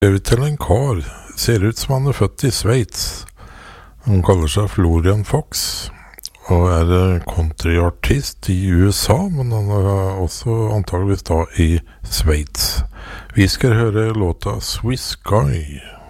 Ut til en kar, ser ut som han er født i Sveits. Han kaller seg Florian Fox, og er countryartist i USA, men han er også antageligvis da i Sveits. Vi skal høre låta Swiss Guy.